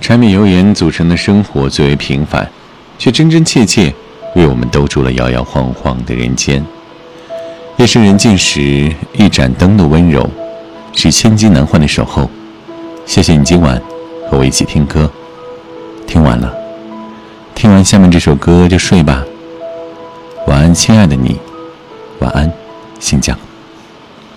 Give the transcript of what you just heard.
柴米油盐组成的生活最为平凡，却真真切切为我们兜住了摇摇晃晃的人间。夜深人静时，一盏灯的温柔，是千金难换的守候。谢谢你今晚和我一起听歌，听完了，听完下面这首歌就睡吧。晚安，亲爱的你，晚安，新疆。